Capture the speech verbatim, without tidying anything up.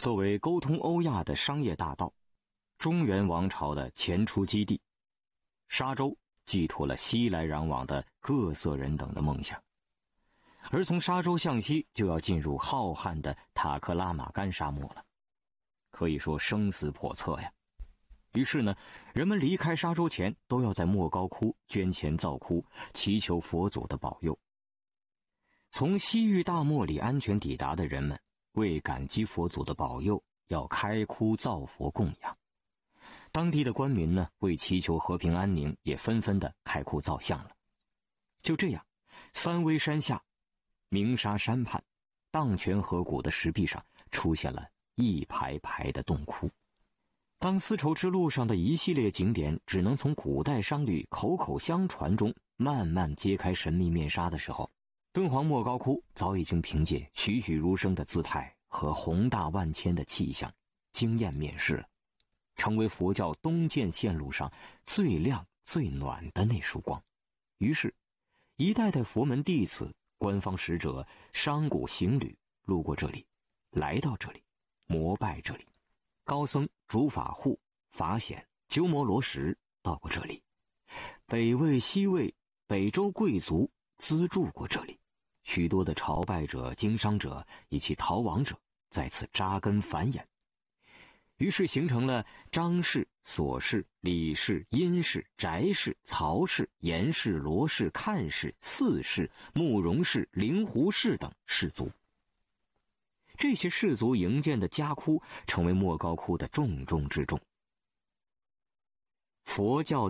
作为沟通欧亚的商业大道，中原王朝的前出基地，沙洲寄托了熙来攘往的各色人等的梦想。而从沙洲向西就要进入浩瀚的塔克拉玛干沙漠了，可以说生死叵测呀。于是呢，人们离开沙洲前都要在莫高窟捐钱造窟，祈求佛祖的保佑。从西域大漠里安全抵达的人们，为感激佛祖的保佑，要开窟造佛供养。当地的官民呢，为祈求和平安宁，也纷纷的开窟造像了。就这样，三危山下鸣沙山畔荡泉河谷的石壁上出现了一排排的洞窟。当丝绸之路上的一系列景点只能从古代商旅口口相传中慢慢揭开神秘面纱的时候，敦煌莫高窟早已经凭借栩栩如生的姿态和宏大万千的气象惊艳面世了，成为佛教东渐线路上最亮最暖的那束光。于是一代代佛门弟子、官方使者、商贾行旅路过这里，来到这里，膜拜这里。高僧、主法护、法显、鸠摩罗什到过这里，北魏、西魏、北周贵族资助过这里，许多的朝拜者、经商者以及逃亡者在此扎根繁衍。于是形成了张氏、索氏、李氏、殷氏、翟氏、曹氏、严氏、罗氏、看氏、四氏、慕容氏、灵狐氏等氏族。这些氏族营建的家窟成为莫高窟的重中之重。佛教